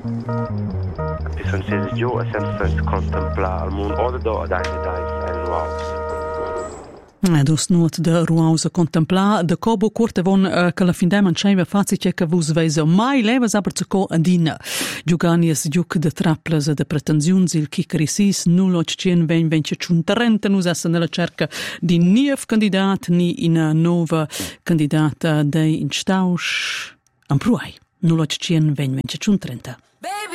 E sono ses giù e senza contemplare il mondo o da ein wow. Dus nuot de ruausa contemplar de cobo curte von che la fin de manceva fazice che vus veisa mai levas aber zu co andina. Giuganies giuc de traplas e de pretensiuns il chicarisis 0820 nus essen nella cerca di niev candidat ni in nova candidata dei in staus am pruai 0820 30.